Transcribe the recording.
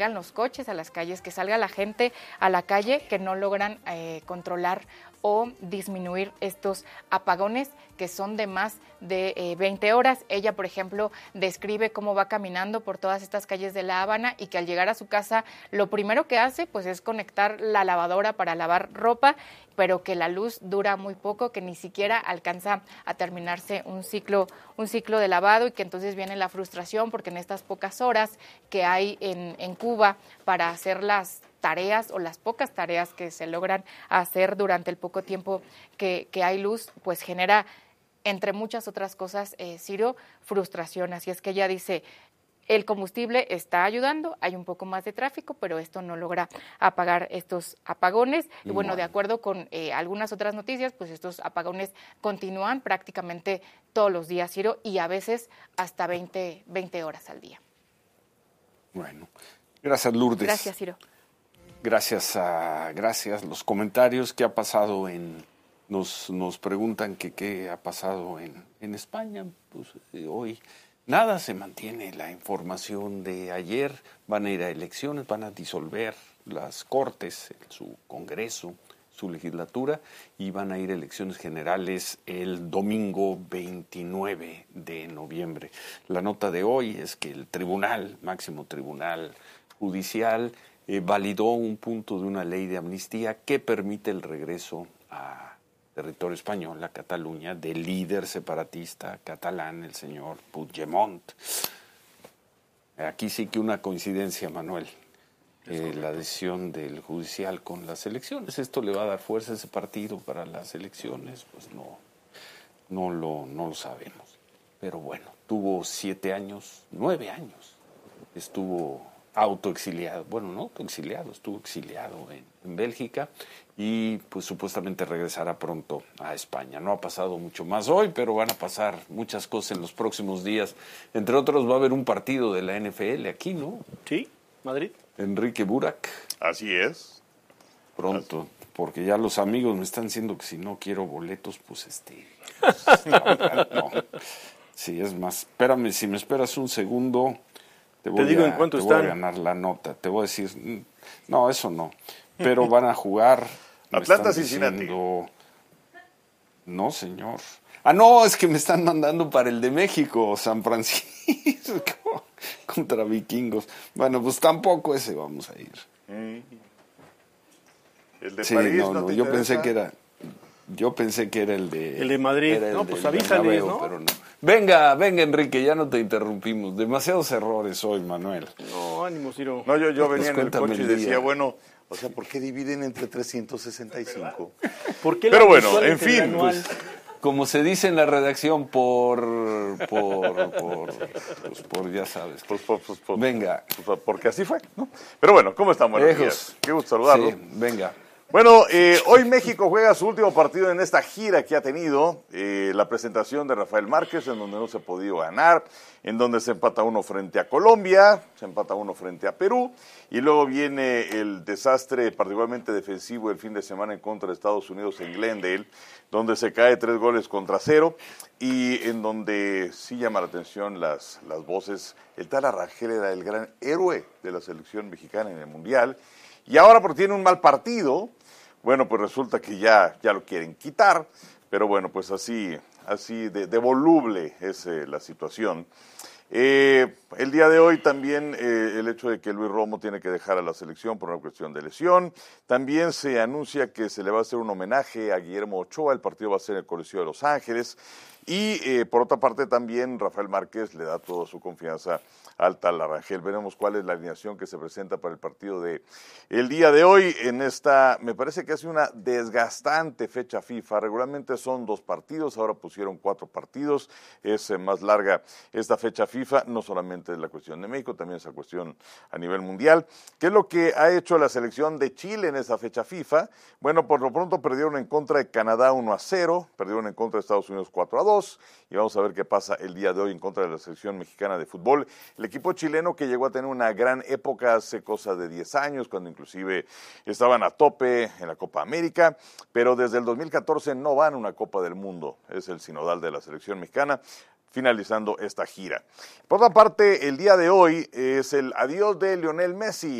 los coches a las calles, que salga la gente a la calle, que no logran controlar o disminuir estos apagones que son de más de 20 horas. Ella, por ejemplo, describe cómo va caminando por todas estas calles de La Habana y que al llegar a su casa lo primero que hace pues es conectar la lavadora para lavar ropa, pero que la luz dura muy poco, que ni siquiera alcanza a terminarse un ciclo de lavado y que entonces viene la frustración porque en estas pocas horas que hay en Cuba para hacer las tareas o las pocas tareas que se logran hacer durante el poco tiempo que hay luz, pues genera, entre muchas otras cosas, Ciro, frustración. Así es que ella dice, el combustible está ayudando, hay un poco más de tráfico, pero esto no logra apagar estos apagones. Y bueno, de acuerdo con algunas otras noticias, pues estos apagones continúan prácticamente todos los días, Ciro, y a veces hasta 20 horas al día. Bueno, gracias, Lourdes. Gracias, Ciro. Gracias. Los comentarios, ¿qué ha pasado nos preguntan que qué ha pasado en España? Pues hoy nada, se mantiene la información de ayer. Van a ir a elecciones, van a disolver las Cortes, su Congreso, su legislatura, y van a ir a elecciones generales el domingo 29 de noviembre. La nota de hoy es que el máximo tribunal judicial, validó un punto de una ley de amnistía que permite el regreso a territorio español, a Cataluña, del líder separatista catalán, el señor Puigdemont. Aquí sí que una coincidencia, Manuel, la decisión del judicial con las elecciones. Esto le va a dar fuerza a ese partido para las elecciones, pues no lo sabemos. Pero bueno, tuvo 9 años, estuvo autoexiliado, estuvo exiliado en Bélgica y pues supuestamente regresará pronto a España. No ha pasado mucho más hoy, pero van a pasar muchas cosas en los próximos días. Entre otros va a haber un partido de la NFL aquí, ¿no? Sí, Madrid. Enrique Burak. Así es. Pronto, porque ya los amigos me están diciendo que si no quiero boletos, pues no. Sí, es más, espérame, si me esperas un segundo. Te digo en cuánto están. Voy a ganar la nota. Te voy a decir, no, eso no. Pero van a jugar. Atlanta, Cincinnati. No, señor. No, es que me están mandando para el de México, San Francisco, contra Vikingos. Bueno, pues tampoco ese vamos a ir. El de París, no, yo pensé que era el de Madrid. No, pues avísales, ¿no? Pero no. Venga, Enrique, ya no te interrumpimos. Demasiados errores hoy, Manuel. No, ánimo, Ciro. No, yo venía en el coche y decía, bueno, o sea, ¿por qué dividen entre 365? ¿Por qué? Pero bueno, en fin, pues, como se dice en la redacción, por ya sabes. Venga. Porque así fue, ¿no? Pero bueno, ¿cómo están? Buenos días. Qué gusto saludarlo. Sí, venga. Bueno, hoy México juega su último partido en esta gira que ha tenido, la presentación de Rafael Márquez, en donde no se ha podido ganar, en donde se empata uno frente a Colombia, se empata uno frente a Perú, y luego viene el desastre particularmente defensivo el fin de semana en contra de Estados Unidos en Glendale, donde se cae 3-0, y en donde sí llama la atención las voces. El Tata Rangel era el gran héroe de la selección mexicana en el Mundial, y ahora porque tiene un mal partido, bueno, pues resulta que ya lo quieren quitar, pero bueno, pues así de voluble es la situación. El día de hoy también el hecho de que Luis Romo tiene que dejar a la selección por una cuestión de lesión. También se anuncia que se le va a hacer un homenaje a Guillermo Ochoa, el partido va a ser en el Coliseo de Los Ángeles. Y por otra parte también Rafael Márquez le da toda su confianza al Tata Rangel. Veremos cuál es la alineación que se presenta para el partido de el día de hoy en esta, me parece que es una desgastante fecha FIFA. Regularmente son 2 partidos, ahora pusieron 4 partidos, es más larga esta fecha FIFA, no solamente es la cuestión de México, también es la cuestión a nivel mundial. ¿Qué es lo que ha hecho la selección de Chile en esa fecha FIFA? Bueno, por lo pronto perdieron en contra de Canadá 1-0, perdieron en contra de Estados Unidos 4-2, y vamos a ver qué pasa el día de hoy en contra de la selección mexicana de fútbol. El equipo chileno que llegó a tener una gran época hace cosa de 10 años, cuando inclusive estaban a tope en la Copa América, pero desde el 2014 no van a una Copa del Mundo, es el sinodal de la selección mexicana. finalizando esta gira. Por otra parte, el día de hoy es el adiós de Lionel Messi.